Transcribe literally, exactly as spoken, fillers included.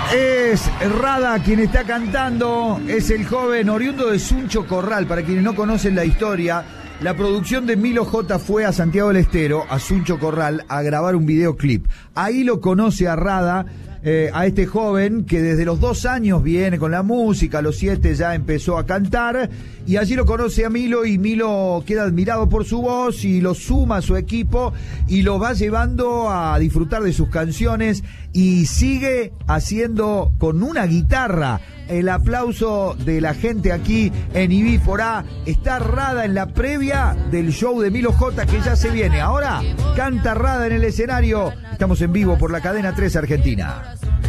Es Rada quien está cantando, es el joven oriundo de Suncho Corral. Para quienes no conocen la historia, la producción de Milo J fue a Santiago del Estero, a Suncho Corral, a grabar un videoclip. Ahí lo conoce a Rada, eh, a este joven que desde los dos años viene con la música, a los siete ya empezó a cantar, y allí lo conoce a Milo, y Milo queda admirado por su voz y lo suma a su equipo y lo va llevando a disfrutar de sus canciones, y sigue haciendo con una guitarra. El aplauso de la gente aquí en Ibí por A. Está Rada en la previa del show de Milo J que ya se viene. Ahora canta Rada en el escenario. Estamos en vivo por la Cadena tres Argentina.